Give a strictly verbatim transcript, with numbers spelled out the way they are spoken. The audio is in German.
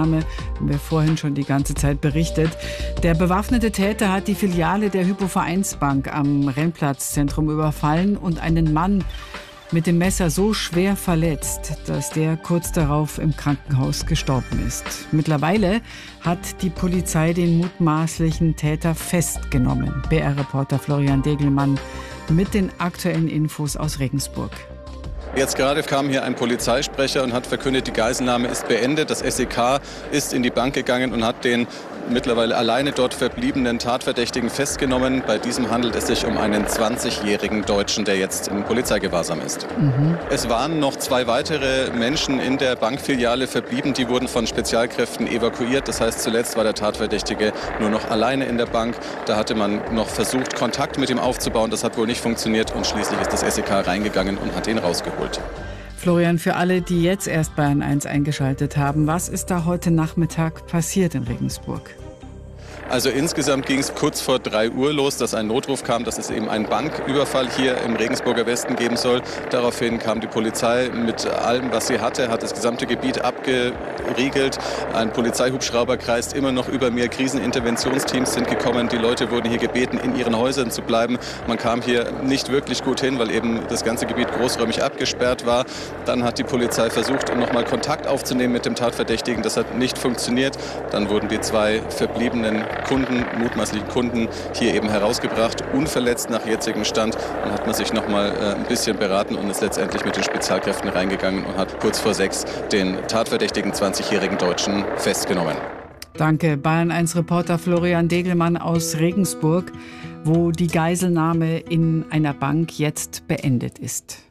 Geiselnahme, haben wir vorhin schon die ganze Zeit berichtet. Der bewaffnete Täter hat die Filiale der Hypo-Vereinsbank am Rennplatzzentrum überfallen und einen Mann mit dem Messer so schwer verletzt, dass der kurz darauf im Krankenhaus gestorben ist. Mittlerweile hat die Polizei den mutmaßlichen Täter festgenommen. B R-Reporter Florian Degelmann mit den aktuellen Infos aus Regensburg. Jetzt gerade kam hier ein Polizeisprecher und hat verkündet, die Geiselnahme ist beendet. Das S E K ist in die Bank gegangen und hat den mittlerweile alleine dort verbliebenen Tatverdächtigen festgenommen. Bei diesem handelt es sich um einen zwanzigjährigen Deutschen, der jetzt im Polizeigewahrsam ist. Mhm. Es waren noch zwei weitere Menschen in der Bankfiliale verblieben. Die wurden von Spezialkräften evakuiert. Das heißt, zuletzt war der Tatverdächtige nur noch alleine in der Bank. Da hatte man noch versucht, Kontakt mit ihm aufzubauen. Das hat wohl nicht funktioniert und schließlich ist das S E K reingegangen und hat ihn rausgeholt. Florian, für alle, die jetzt erst Bayern eins eingeschaltet haben, was ist da heute Nachmittag passiert in Regensburg? Also insgesamt ging es kurz vor drei Uhr los, dass ein Notruf kam, dass es eben einen Banküberfall hier im Regensburger Westen geben soll. Daraufhin kam die Polizei mit allem, was sie hatte, hat das gesamte Gebiet abgeriegelt. Ein Polizeihubschrauber kreist immer noch über mir. Kriseninterventionsteams sind gekommen. Die Leute wurden hier gebeten, in ihren Häusern zu bleiben. Man kam hier nicht wirklich gut hin, weil eben das ganze Gebiet großräumig abgesperrt war. Dann hat die Polizei versucht, nochmal Kontakt aufzunehmen mit dem Tatverdächtigen. Das hat nicht funktioniert. Dann wurden die zwei verbliebenen Kunden, mutmaßlichen Kunden, hier eben herausgebracht, unverletzt nach jetzigem Stand. Dann hat man sich noch mal äh, ein bisschen beraten und ist letztendlich mit den Spezialkräften reingegangen und hat kurz vor sechs den tatverdächtigen zwanzigjährigen Deutschen festgenommen. Danke, Bayern eins Reporter Florian Degelmann aus Regensburg, wo die Geiselnahme in einer Bank jetzt beendet ist.